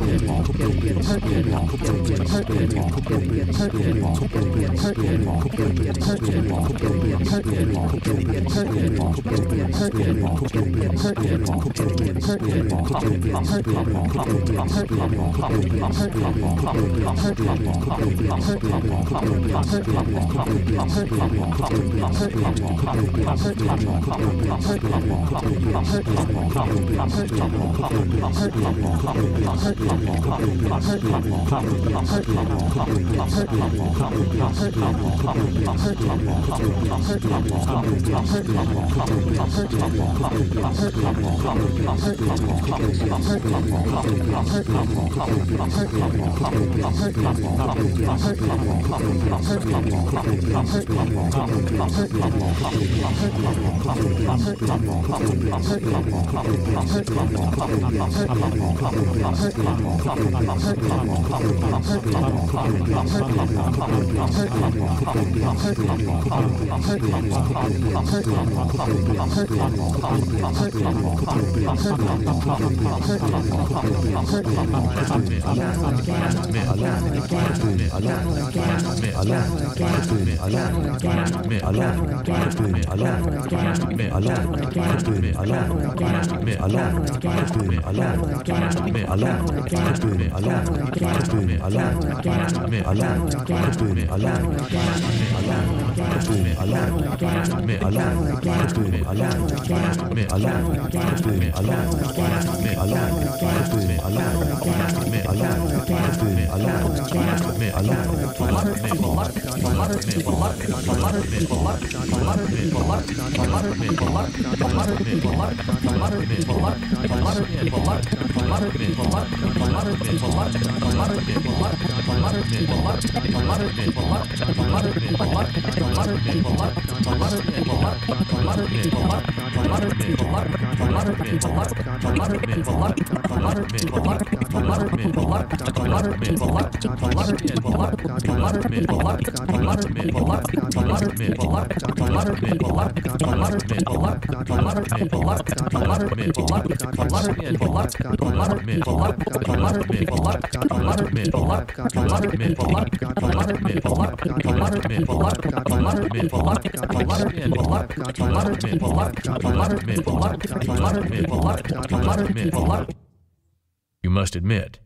You must admit.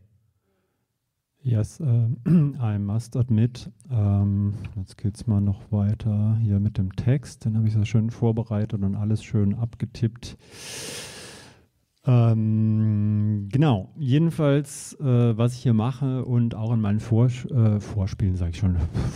Yes, I must admit. Jetzt geht es mal noch weiter hier mit dem Text. Den habe ich so schön vorbereitet und alles schön abgetippt. Genau, jedenfalls, was ich hier mache und auch in meinen Vorspielen, sage ich schon,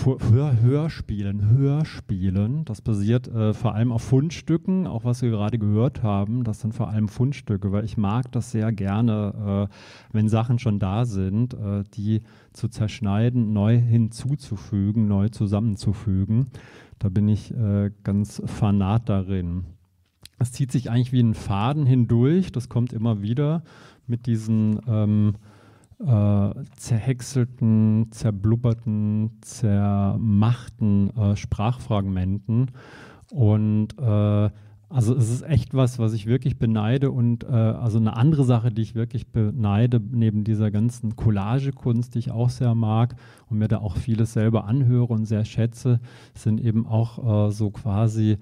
Hörspielen, das basiert vor allem auf Fundstücken, auch was wir gerade gehört haben, das sind vor allem Fundstücke, weil ich mag das sehr gerne, wenn Sachen schon da sind, die zu zerschneiden, neu hinzuzufügen, neu zusammenzufügen. Da bin ich ganz fanat darin. Es zieht sich eigentlich wie ein Faden hindurch, das kommt immer wieder mit diesen zerhäckselten, zerblubberten, zermachten Sprachfragmenten. Und also es ist echt was ich wirklich beneide und also eine andere Sache, die ich wirklich beneide, neben dieser ganzen Collagekunst, die ich auch sehr mag und mir da auch vieles selber anhöre und sehr schätze, sind eben auch so quasi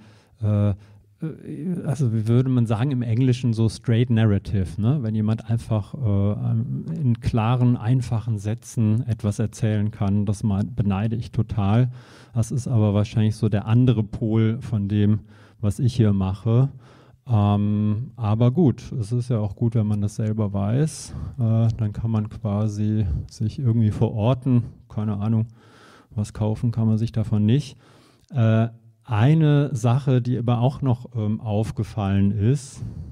also wie würde man sagen im Englischen so straight narrative, ne? Wenn jemand einfach in klaren, einfachen Sätzen etwas erzählen kann, das beneide ich total. Das ist aber wahrscheinlich so der andere Pol von dem, was ich hier mache. Aber gut, es ist ja auch gut, wenn man das selber weiß. Dann kann man quasi sich irgendwie verorten. Keine Ahnung, was kaufen kann man sich davon nicht. Eine Sache, die aber auch noch aufgefallen ist,